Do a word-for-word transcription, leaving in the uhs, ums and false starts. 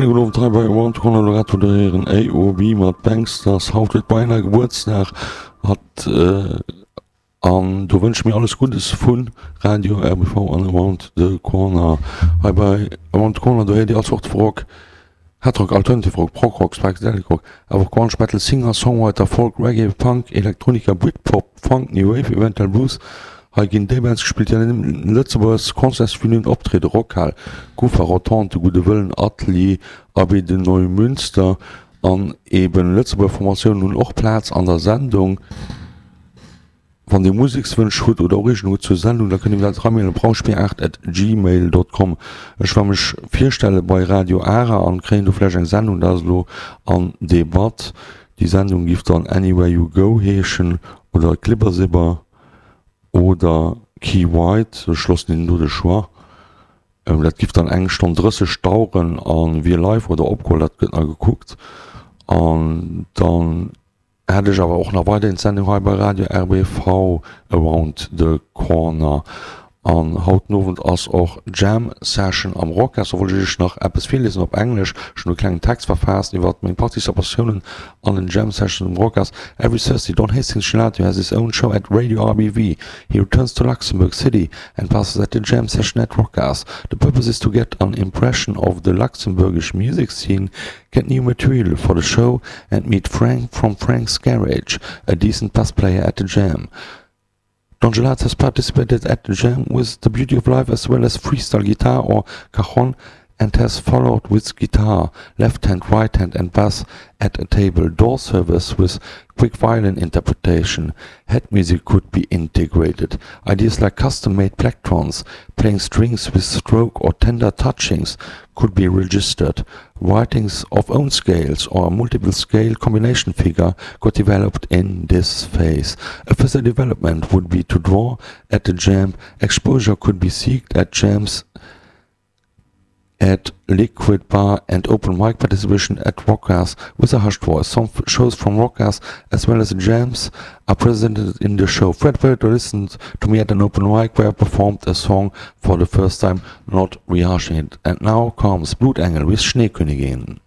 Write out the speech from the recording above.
Schneegel drei bei One konradorieren A O B mat Banks das hautet beinahe Geburtstag hat äh, an du wünsch mir alles Gutes vun Radio R B V an Mount de Corner bei Mount Corner du die als Rock hat alternative Rock Prog Rock aber Kornspettel Singer Songwriter Folk Reggae Punk Elektroniker Britpop Funk New Wave eventuell Blues gin Debands gespielt ja letztes Konzertfilm optrede Rockhall Gufer Rotante gute Wellen Atli aber den neue Münster an eben letzte Formation nun auch Platz an der Sendung von den Musikswünsch hut oder original zur Sendung da können wir Braunspiel acht at gmail dot com ich war mich vier Stelle bei Radio Ara an kriegen du vielleicht eine Sendung da so an Debatte die Sendung gibt dann Anywhere You Go heschen oder Clippersibber oder Key White so schlossen den du de Schw ähm, dat gift dann eng stand drisse Stauren an wie live oder opkoll dat gëtt geguckt an dann hätte ich aber auch noch weiter in Sendung bei Radio R B V Around the Corner an haut no ass auch Jam Session am Rock so wollte ich noch etwas viel lesen auf Englisch schon einen kleinen Text verfasst über meine Partizipationen an den Jam Session am Rockers. Every Thursday Don Hastings Gelato has his own show at Radio R B V. He returns to Luxembourg City and passes at the Jam Session at Rockers. The purpose is to get an impression of the Luxembourgish music scene, get new material for the show and meet Frank from Frank's Garage, a decent bass player at the Jam. Don Gelato has participated at the Jam with The Beauty of Life as well as freestyle guitar or cajon and has followed with guitar, left hand, right hand and bass at a table door service with quick violin interpretation. Head music could be integrated. Ideas like custom-made plectrons, playing strings with stroke or tender touchings could be registered. Writings of own scales or a multiple scale combination figure got developed in this phase. A further development would be to draw at the Jam. Exposure could be sought at jams at Liquid Bar and open mic participation at Rockers with a hushed voice. Some f- shows from Rockers as well as the Jams are presented in the show. Fred Velto listened to me at an open mic where I performed a song for the first time, not rehashing it. And now comes Blutengel with Schneekönigin.